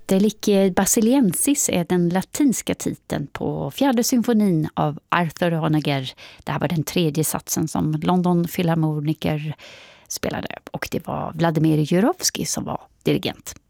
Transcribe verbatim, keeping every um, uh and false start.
Deliciae Basiliensis är den latinska titeln på fjärde symfonin av Arthur Honegger. Det här var den tredje satsen som London Philharmoniker spelade och det var Vladimir Jurowski som var dirigent.